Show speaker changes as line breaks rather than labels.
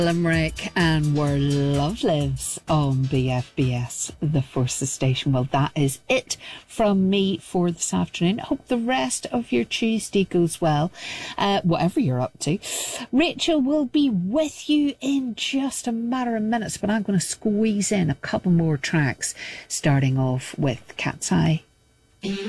Limerick and Where Love Lives on BFBS, the Forces Station. Well, that is it from me for this afternoon. I hope the rest of your Tuesday goes well, whatever you're up to. Rachel will be with you in just a matter of minutes, but I'm going to squeeze in a couple more tracks, starting off with Cat's Eye.